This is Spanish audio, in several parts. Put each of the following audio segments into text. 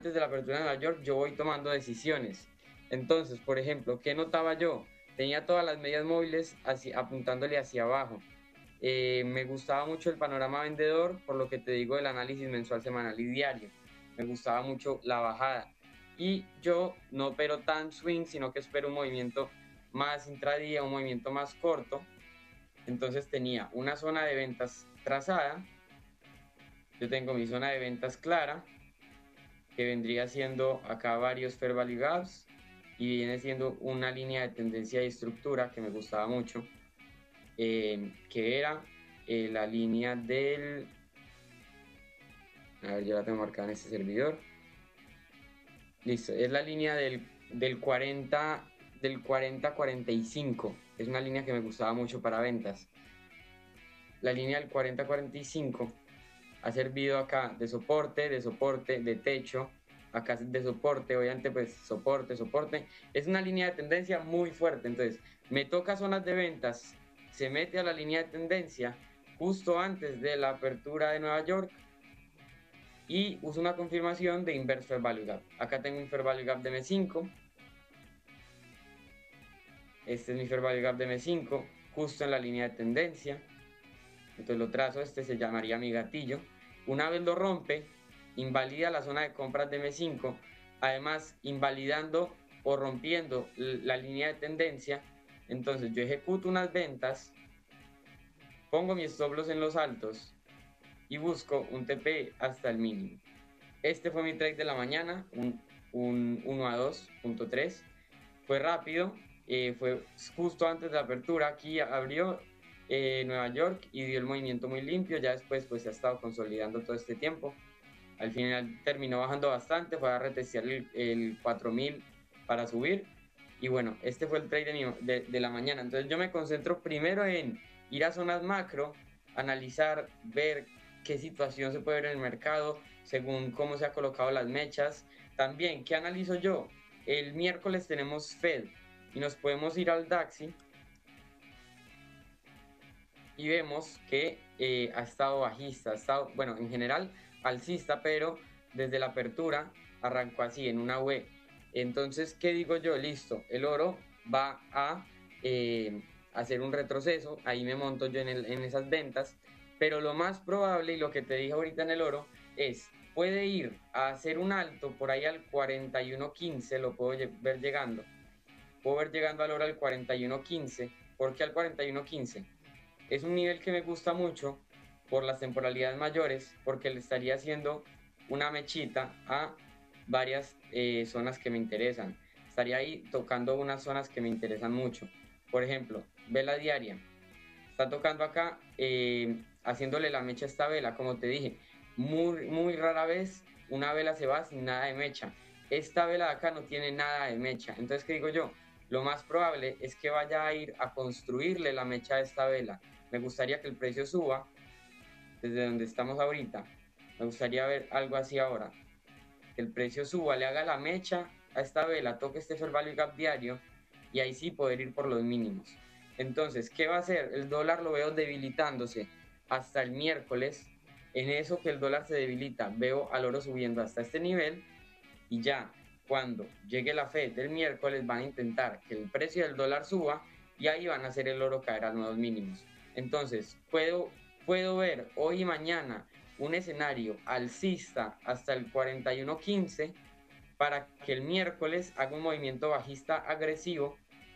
antes de la apertura de Nueva York, yo voy tomando decisiones. Entonces, por ejemplo, ¿qué notaba yo? Tenía todas las medias móviles apuntándole hacia abajo. Me gustaba mucho el panorama vendedor, por lo que te digo del análisis mensual, semanal y diario. Me gustaba mucho la bajada. Y yo no opero tan swing, sino que espero un movimiento más intradía, un movimiento más corto. Entonces tenía una zona de ventas trazada. Yo tengo mi zona de ventas clara, que vendría siendo acá varios fair value gaps y viene siendo una línea de tendencia y estructura que me gustaba mucho, que era la línea del, a ver, yo la tengo marcada en este servidor, listo, es la línea del 40-45, es una línea que me gustaba mucho para ventas. La línea del 40-45 ha servido acá de soporte, de techo, acá de soporte, obviamente pues soporte. Es una línea de tendencia muy fuerte, entonces me toca zonas de ventas, se mete a la línea de tendencia justo antes de la apertura de Nueva York y uso una confirmación de Inverse Fair Value Gap. Acá tengo un Fair Value Gap de M5, este es mi Fair Value Gap de M5, justo en la línea de tendencia. Entonces lo trazo, este se llamaría mi gatillo. Una vez lo rompe, invalida la zona de compras de M5, además invalidando o rompiendo la línea de tendencia. Entonces yo ejecuto unas ventas, pongo mis stop loss en los altos y busco un TP hasta el mínimo. Este fue mi trade de la mañana, un 1 a 2.3. Fue rápido, fue justo antes de la apertura. Aquí abrió Nueva York y dio el movimiento muy limpio. Ya después pues se ha estado consolidando todo este tiempo. Al final terminó bajando bastante, fue a retestear el 4000 para subir. Y bueno, este fue el trade de la mañana. Entonces yo me concentro primero en ir a zonas macro, analizar, ver qué situación se puede ver en el mercado según cómo se han colocado las mechas. También, ¿qué analizo yo? El miércoles tenemos Fed y nos podemos ir al DAXI y vemos que ha estado bajista, ha estado, bueno, en general alcista, pero desde la apertura arrancó así en una V. Entonces, ¿qué digo yo? Listo, el oro va a hacer un retroceso, ahí me monto yo en esas ventas, pero lo más probable, y lo que te dije ahorita en el oro, es, puede ir a hacer un alto por ahí al 41.15, lo puedo ver llegando. Puedo ver llegando al oro al 41.15. ¿Por qué al 41.15? Es un nivel que me gusta mucho por las temporalidades mayores, porque le estaría haciendo una mechita a varias zonas que me interesan. Estaría ahí tocando unas zonas que me interesan mucho. Por ejemplo, vela diaria. Está tocando acá, haciéndole la mecha a esta vela, como te dije. Muy rara vez una vela se va sin nada de mecha. Esta vela de acá no tiene nada de mecha. Entonces, ¿qué digo yo? Lo más probable es que vaya a ir a construirle la mecha a esta vela. Me gustaría que el precio suba desde donde estamos ahorita. Me gustaría ver algo así ahora. Que el precio suba, le haga la mecha a esta vela, toque este fair value gap diario y ahí sí poder ir por los mínimos. Entonces, ¿qué va a hacer? El dólar lo veo debilitándose hasta el miércoles. En eso que el dólar se debilita, veo al oro subiendo hasta este nivel y ya cuando llegue la Fed del miércoles van a intentar que el precio del dólar suba y ahí van a hacer el oro caer a nuevos mínimos. Entonces, puedo ver hoy y mañana un escenario alcista hasta el 41.15 para que el miércoles haga un movimiento bajista agresivo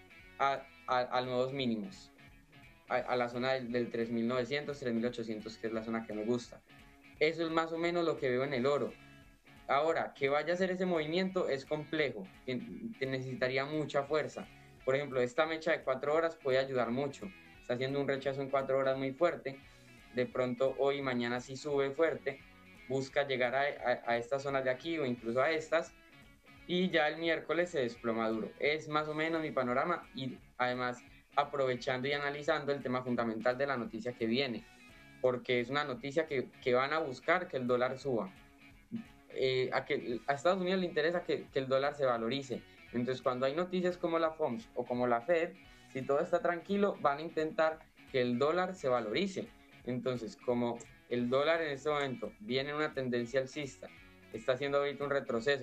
a nuevos mínimos, a la zona del 3.900, 3.800, que es la zona que me gusta. Eso es más o menos lo que veo en el oro. Ahora, que vaya a hacer ese movimiento es complejo, te necesitaría mucha fuerza. Por ejemplo, esta mecha de 4 horas puede ayudar mucho. Está haciendo un rechazo en 4 horas muy fuerte. De pronto hoy y mañana sí sube fuerte. Busca llegar a estas zonas de aquí o incluso a estas. Y ya el miércoles se desploma duro. Es más o menos mi panorama y además aprovechando y analizando el tema fundamental de la noticia que viene. Porque es una noticia que van a buscar que el dólar suba. A Estados Unidos le interesa que el dólar se valorice. Entonces, cuando hay noticias como la FOMC o como la Fed, si todo está tranquilo, van a intentar que el dólar se valorice. Entonces, como el dólar en este momento viene en una tendencia alcista, está haciendo ahorita un retroceso,